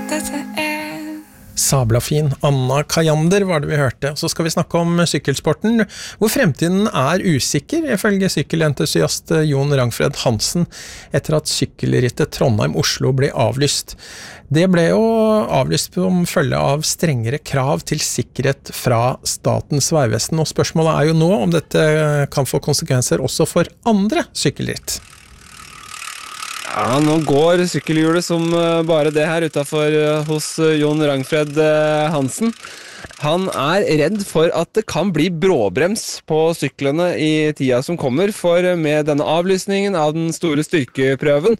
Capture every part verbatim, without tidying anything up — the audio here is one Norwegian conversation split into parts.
dette er. Sabla fin, Anna Kajander var det vi hørte. Så skal vi snakke om sykkelsporten, hvor fremtiden er usikker, ifølge sykkelentusiast Jon Rangfred Hansen, etter at sykkelrittet Trondheim-Oslo ble avlyst. Det ble jo avlyst som følge av strengere krav til sikkerhet fra Statens Vegvesen, og spørsmålet er jo nå om dette kan få konsekvenser også for andre sykkelritt. Ja, nå går sykkelhjulet som bare det her utenfor hos Jon Rangfred Hansen. Han er redd for at det kan bli bråbrems på syklene i tida som kommer, for med denne avlysningen av den store styrkeprøven,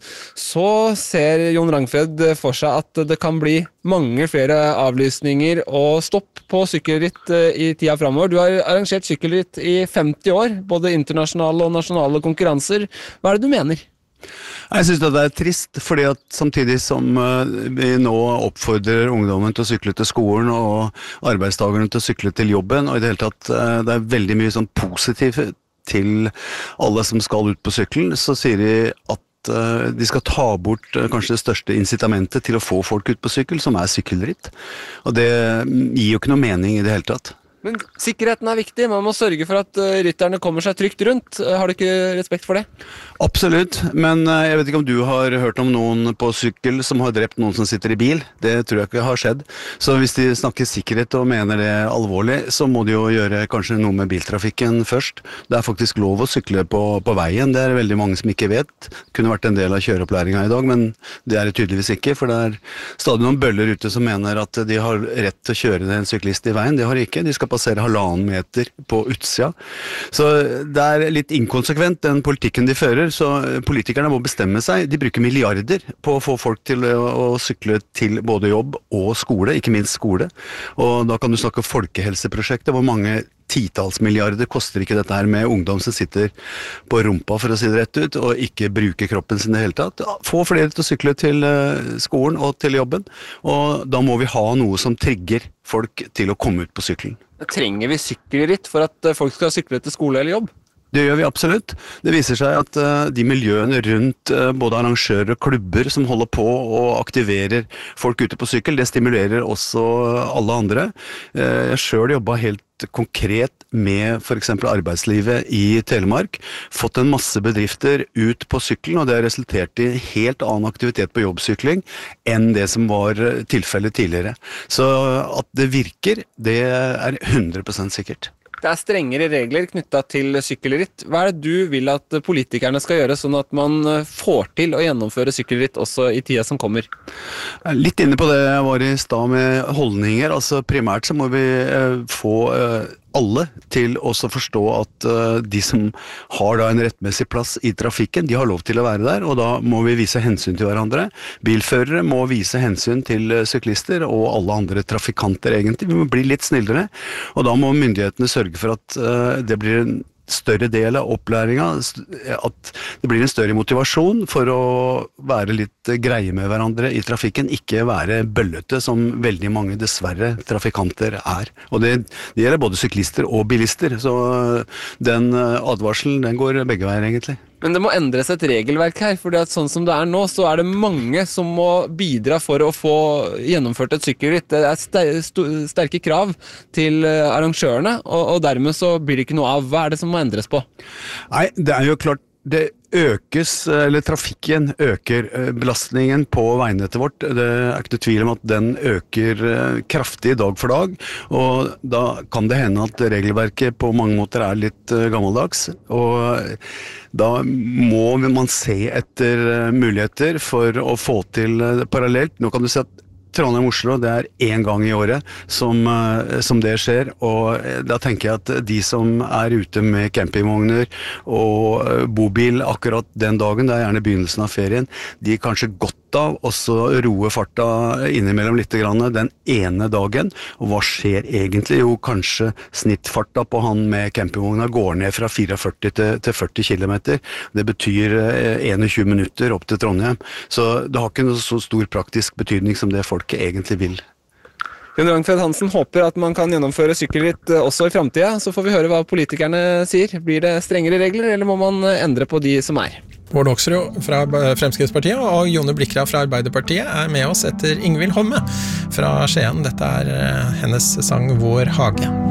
så ser Jon Rangfred for seg at det kan bli mange flere avlysninger og stopp på sykkelritt i tida fremover. Du har arrangert sykkelritt i femti år, både internasjonale og nasjonale konkurranser. Hva er det du mener? Jeg synes det er trist, fordi at samtidig som vi nå oppfordrer ungdommen til å sykle til skolen og arbeidstakerne til å sykle til jobben, og i det hele tatt det er veldig mye sånn positivt til alle som skal ut på syklen, så sier de at de skal ta bort kanskje det største incitamentet til å få folk ut på sykkel, som er sykkelritt. Og det gir jo ikke noe mening i det hele tatt. Men sikkerheten er viktig, man må sørge for at rytterne kommer seg trygt rundt. Har du ikke respekt for det? Absolutt, men jeg vet ikke om du har hørt om noen på sykkel som har drept noen som sitter i bil. Det tror jeg ikke har skjedd. Så hvis de snakker sikkerhet og mener det alvorlig, så må de jo gjøre kanskje noe med biltrafikken først. Det er faktisk lov å sykle på, på veien, det er veldig mange som ikke vet. Det kunne vært en del av kjøreopplæringen i dag, men det er det tydeligvis ikke, for det er stadig noen bøller ute som mener at de har rett til å kjøre en syklist i veien. Det har de ikke, de skal passere halvannen meter på utsida. Så det er litt inkonsekvent, den politikken de fører, så politikerne må bestemme seg. De bruker milliarder på å få folk til å, å sykle til både jobb og skole, ikke minst skole. Og da kan du snakke om folkehelseprosjektet, hvor mange titalls milliarder koster ikke dette her med ungdom som sitter på rumpa, for å si det rett ut, og ikke bruker kroppen sin i det hele tatt. Få flere til å sykle til skolen og til jobben, og da må vi ha noe som trigger folk til å komme ut på syklen. Trenger vi sykkelritt for at folk skal sykle til skole eller jobb? Det gjør vi absolutt. Det viser seg at uh, de miljøene rundt uh, både arrangører og klubber som holder på og aktiverer folk ute på sykkel, det stimulerer også alle andre. Uh, jeg selv jobbet helt konkret med for eksempel arbeidslivet i Telemark, fått en masse bedrifter ut på sykkelen, og det har resultert i helt annen aktivitet på jobbsykling enn det som var tilfellet tidligere. Så at det virker, det er hundre prosent sikkert. Det er strengere regler knyttet til sykkelritt. Hva er det du vil at politikerne skal gjøre, sånn at man får til å gjennomføre sykkelritt også i tida som kommer? Jeg er litt inne på det jeg var i stad med holdninger. Altså primært så må vi eh, få eh, alle til å forstå at uh, de som har da en rettmessig plass i trafikken, de har lov til å være der, og da må vi vise hensyn til hverandre. Bilførere må vise hensyn til uh, syklister og alle andre trafikanter egentlig. Vi må bli litt snillere, og da må myndighetene sørge for at uh, det blir en større del av opplæringen, at det blir en større motivasjon for å være litt greie med hverandre i trafikken, ikke være bøllete som veldig mange dessverre trafikanter er. Og det, det gjelder både syklister og bilister, så den advarselen den går begge veier egentlig. Men det må endres et regelverk her, fordi at sånn som det er nå, så er det mange som må bidra for å få gjennomført et sykkelritt. Det er sterke krav til arrangørene, og, og dermed så blir det ikke noe av. Hva er det som må endres på? Nei, det er jo klart, det økes, eller trafikken øker belastningen på veinettet vårt. Det er ikke tvil om at den øker kraftig dag for dag, og da kan det hende at regelverket på mange måter er litt gammeldags, og da må man se etter muligheter for å få til parallelt. Nå kan du si at Trondheim-Oslo, det er en gang i året som, som det skjer, og da tenker jeg at de som er ute med campingvogner og bobil akkurat den dagen, det er gjerne begynnelsen av ferien, de er kanskje godt av og så roe farta innimellom litt grann den ene dagen, og hva skjer egentlig? Jo, kanskje snittfarta på han med campingvogna går ned fra førtifire til, til førti kilometer. Det betyr tjueen minutter opp til Trondheim, så det har ikke noe så stor praktisk betydning som det folket egentlig vil. Jon Rangfred Hansen håper at man kan gjennomføre sykkelritt også i fremtiden. Så får vi høre hva politikerne sier. Blir det strengere regler, eller må man endre på de som er? Bård Hoksrud fra Fremskrittspartiet og Jone Blikra fra Arbeiderpartiet er med oss etter Ingvild Homme fra Skien. Dette er hennes sang Vår hage.